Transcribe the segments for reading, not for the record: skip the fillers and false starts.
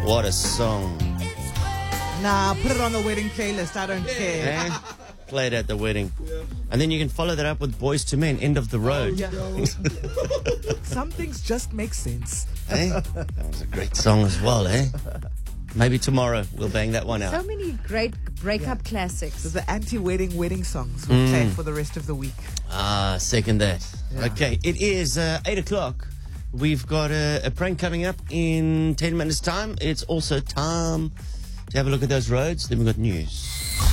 What a song. Nah, put it on the wedding playlist. I don't care. Eh? Play it at the wedding. And then you can follow that up with Boys to Men, End of the Road. Some things just make sense. Eh? That was a great song as well, eh? Maybe tomorrow we'll bang that one out. So many great breakup classics. So the anti-wedding wedding songs we'll play for the rest of the week. Second that. Yeah. Okay, it is 8 o'clock. We've got a prank coming up in 10 minutes' time. It's also time to have a look at those roads. Then we've got news.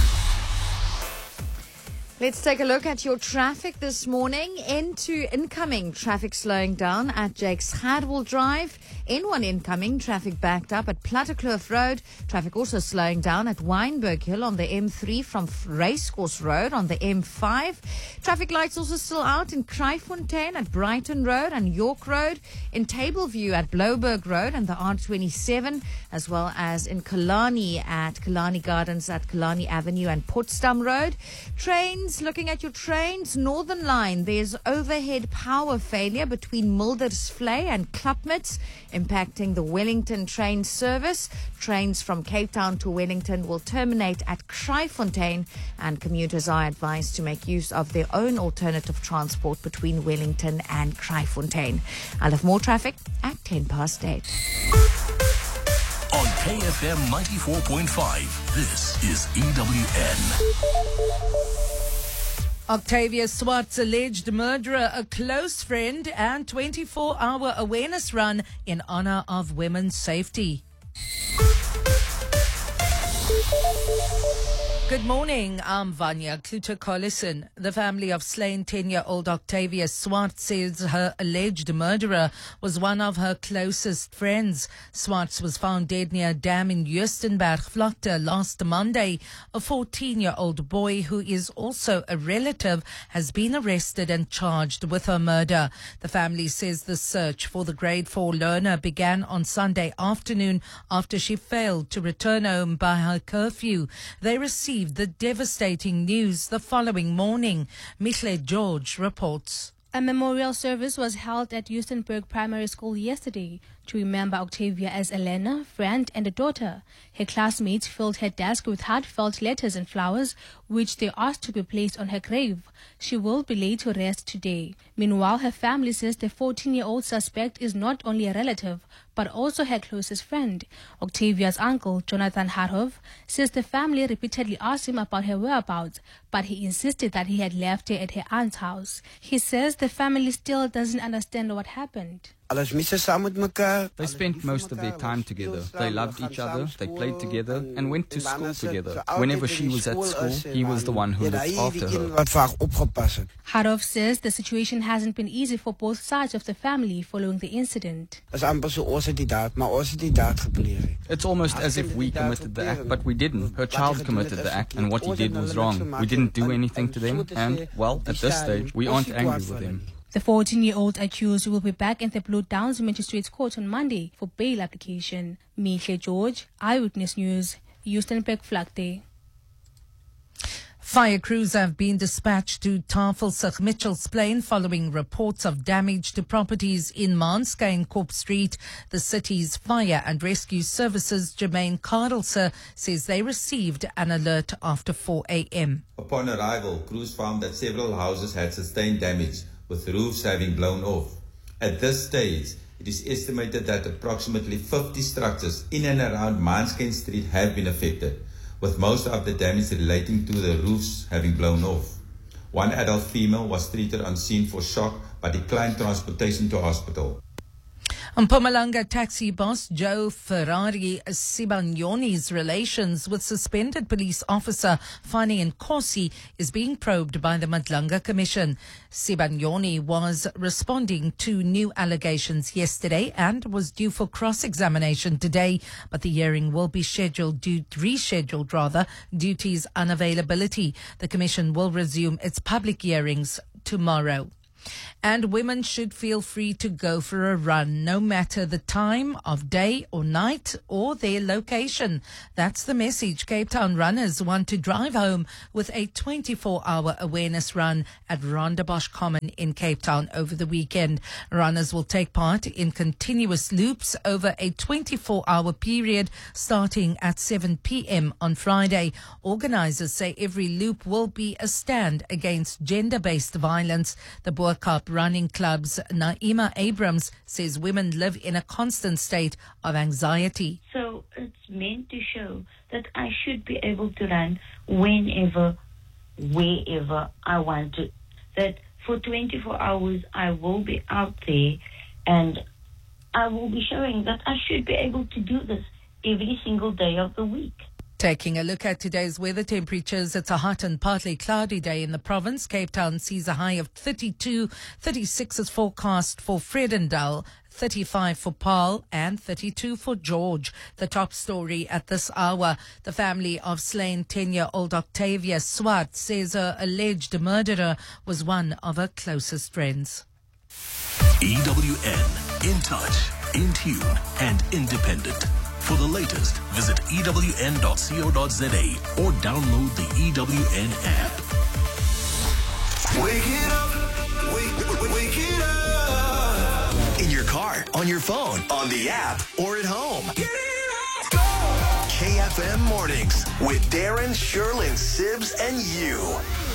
Let's take a look at your traffic this morning. Into incoming traffic slowing down at Jakes Hadwell Drive. N1 incoming traffic backed up at Plattekloof Road. Traffic also slowing down at Wynberg Hill on the M3 from Racecourse Road on the M5. Traffic lights also still out in Kraaifontein at Brighton Road and York Road. In Tableview at Blouberg Road and the R27, as well as in Killarney at Killarney Gardens at Killarney Avenue and Potsdam Road. Trains, looking at your trains, Northern Line, there's overhead power failure between Mildersvlei and Klapmuts, impacting the Wellington train service. Trains from Cape Town to Wellington will terminate at Kraaifontein, and commuters are advised to make use of their own alternative transport between Wellington and Kraaifontein. I'll have more traffic at 8:10. On KFM 94.5, this is EWN. Octavia Swart's alleged murderer, a close friend, and 24-hour awareness run in honor of women's safety. Good morning, I'm Vanya Kluter-Collison. The family of slain 10-year-old Octavia Swart says her alleged murderer was one of her closest friends. Swart was found dead near a dam in Joostenberg Vlakte last Monday. A 14-year-old boy who is also a relative has been arrested and charged with her murder. The family says the search for the grade 4 learner began on Sunday afternoon after she failed to return home by her curfew. They received the devastating news the following morning. Michle George reports. A memorial service was held at Joostenberg Primary School yesterday to remember Octavia as a learner, friend and a daughter. Her classmates filled her desk with heartfelt letters and flowers, which they asked to be placed on her grave. She will be laid to rest today. Meanwhile, her family says the 14-year-old suspect is not only a relative, but also her closest friend. Octavia's uncle, Jonathan Harhov, says the family repeatedly asked him about her whereabouts, but he insisted that he had left her at her aunt's house. He says the family still doesn't understand what happened. They spent most of their time together. They loved each other, they played together and went to school together. Whenever she was at school, he was the one who looked after her. Harov says the situation hasn't been easy for both sides of the family following the incident. It's almost as if we committed the act, but we didn't. Her child committed the act, and what he did was wrong. We didn't do anything to them, and, well, at this stage, we aren't angry with them. The 14-year-old accused will be back in the Blue Downs Magistrates Court on Monday for bail application. Michle George, Eyewitness News, Joostenberg Vlakte. Fire crews have been dispatched to Tafelsig Mitchell's Plain following reports of damage to properties in Manskyn Corp Street. The city's fire and rescue services, Jermaine Cardelser, says they received an alert after 4 a.m. Upon arrival, crews found that several houses had sustained damage, with roofs having blown off. At this stage, it is estimated that approximately 50 structures in and around Manskyn Street have been affected, with most of the damage relating to the roofs having blown off. One adult female was treated on scene for shock but declined transportation to hospital. Mpumalanga taxi boss Joe Ferrari Sibanyoni's relations with suspended police officer Fani Nkosi is being probed by the Madlanga Commission. Sibanyoni was responding to new allegations yesterday and was due for cross-examination today, but the hearing will be rescheduled due to his unavailability. The Commission will resume its public hearings tomorrow. And women should feel free to go for a run, no matter the time of day or night or their location. That's the message. Cape Town runners want to drive home with a 24-hour awareness run at Rondebosch Common in Cape Town over the weekend. Runners will take part in continuous loops over a 24-hour period starting at 7 p.m. on Friday. Organisers say every loop will be a stand against gender-based violence. The Boerkaap Running Club's Naima Abrams says women live in a constant state of anxiety. So it's meant to show that I should be able to run whenever, wherever I want to. That for 24 hours I will be out there and I will be showing that I should be able to do this every single day of the week. Taking a look at today's weather temperatures, it's a hot and partly cloudy day in the province. Cape Town sees a high of 32, 36 is forecast for Vredendal, 35 for Paarl and 32 for George. The top story at this hour, the family of slain 10-year-old Octavia Swart says her alleged murderer was one of her closest friends. EWN, in touch, in tune and independent. For the latest, visit ewn.co.za or download the EWN app. Wake it up, wake it up. In your car, on your phone, on the app, or at home. Get it up, go! KFM Mornings with Darren, Sherlyn, Sibs, and you.